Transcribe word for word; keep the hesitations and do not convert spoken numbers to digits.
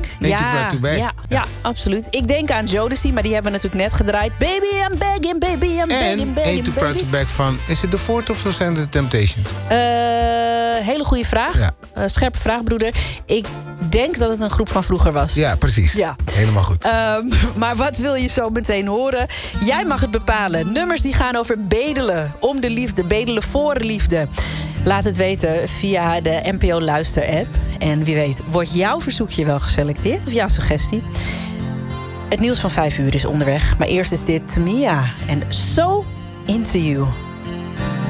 Ain't Ja, too proud to beg. ja, ja, ja, absoluut. Ik denk aan Jodeci, maar die hebben we natuurlijk net gedraaid. Baby, I'm begging, baby, I'm begging, En begging, Ain't too proud baby. to beg van... Is het de Fourth of zijn het de Temptations? Uh, hele goede vraag. Ja. Uh, scherpe vraag, broeder. Ik denk dat het een groep van vroeger was. Ja, precies. Ja. Helemaal goed. Um, maar wat wil je zo meteen horen? Jij mag het bepalen. Nummers die gaan over bedelen. Om de liefde, bedelen voor liefde. Laat het weten via de N P O Luister-app. En wie weet, wordt jouw verzoekje wel geselecteerd? Of jouw suggestie? Het nieuws van vijf uur is onderweg. Maar eerst is dit Mia en So Into You.